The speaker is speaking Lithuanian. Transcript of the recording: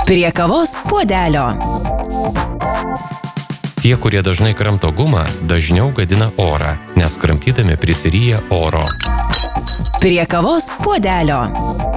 Prie kavos puodelio. Tie, kurie dažnai kramto gumą, dažniau gadina orą, nes kramtydami prisiryja oro. Prie kavos puodelio.